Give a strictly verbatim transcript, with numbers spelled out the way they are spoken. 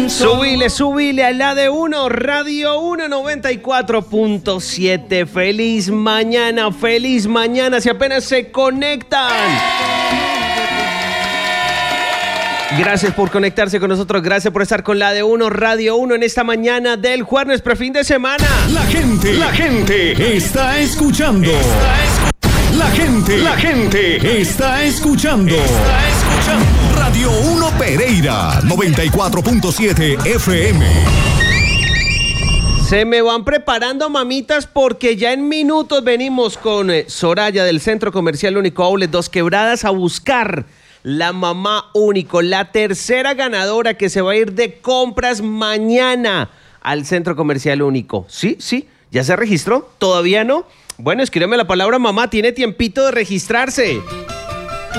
Subile, subile a la de uno, Radio uno noventa y cuatro punto siete. Feliz mañana, feliz mañana, si apenas se conectan. Gracias por conectarse con nosotros, gracias por estar con la de uno, Radio uno en esta mañana del jueves prefin de semana. La gente, la gente está escuchando. Está escu- la gente, la gente está escuchando. Está escuchando. Radio uno Pereira, noventa y cuatro punto siete F M. Se me van preparando, mamitas, porque ya en minutos venimos con eh, Soraya del Centro Comercial Único Outlet Dos Quebradas a buscar la mamá único, la tercera ganadora que se va a ir de compras mañana al Centro Comercial Único. ¿Sí? ¿Sí? ¿Ya se registró? ¿Todavía no? Bueno, escríbeme la palabra mamá, tiene tiempito de registrarse.